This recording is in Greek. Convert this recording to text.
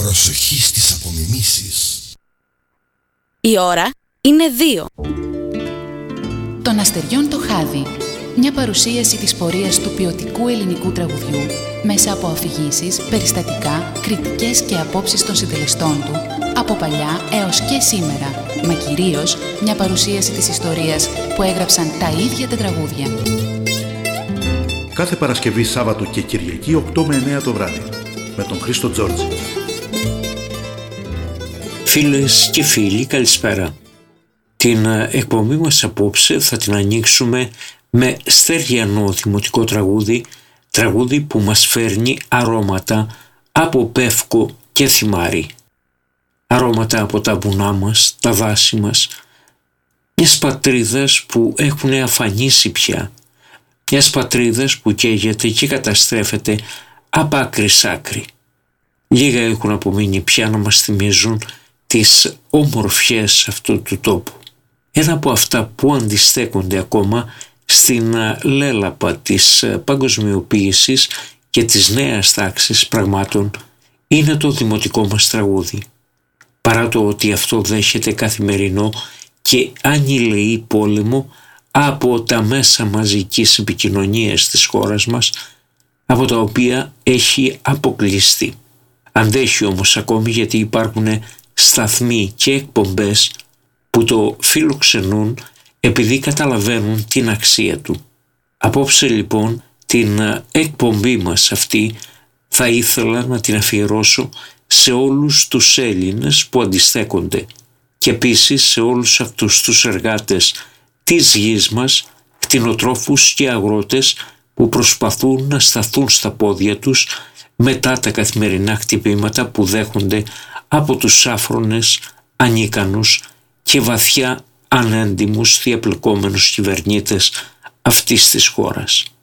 Προσοχή στις απομιμήσεις. Η ώρα είναι 2. Των αστεριών το χάδι. Μια παρουσίαση της πορείας του ποιοτικού ελληνικού τραγουδιού μέσα από αφηγήσεις, περιστατικά, κριτικές και απόψεις των συντελεστών του από παλιά έως και σήμερα, μα κυρίως μια παρουσίαση της ιστορίας που έγραψαν τα ίδια τα τραγούδια. Κάθε Παρασκευή, Σάββατο και Κυριακή 8 με 9 το βράδυ με τον Χρήστο Τζόρτζη. Φίλες και φίλοι, καλησπέρα. Την εκπομπή μας απόψε θα την ανοίξουμε με στεριανό δημοτικό τραγούδι που μας φέρνει αρώματα από πεύκο και θυμάρι. Αρώματα από τα βουνά μας, τα δάση μας, μιας πατρίδας που έχουν αφανίσει πια, μιας πατρίδας που καίγεται και καταστρέφεται από άκρη σ' άκρη. Λίγα έχουν απομείνει πια να μας θυμίζουν τις όμορφιές αυτού του τόπου. Ένα από αυτά που αντιστέκονται ακόμα στην λέλαπα της παγκοσμιοποίησης και της νέας τάξης πραγμάτων είναι το δημοτικό μας τραγούδι. Παρά το ότι αυτό δέχεται καθημερινό και ανηλεή πόλεμο από τα μέσα μαζικής επικοινωνίας της χώρας μας, από τα οποία έχει αποκλειστεί. Αντέχει όμως ακόμη, γιατί υπάρχουν σταθμοί και εκπομπές που το φιλοξενούν επειδή καταλαβαίνουν την αξία του. Απόψε λοιπόν την εκπομπή μας αυτή θα ήθελα να την αφιερώσω σε όλους τους Έλληνες που αντιστέκονται και επίσης σε όλους αυτούς τους εργάτες της γης μας, κτηνοτρόφους και αγρότες που προσπαθούν να σταθούν στα πόδια τους μετά τα καθημερινά χτυπήματα που δέχονται από τους άφρονες, ανίκανους και βαθιά ανέντιμους διαπλεκόμενους κυβερνήτες αυτής της χώρας.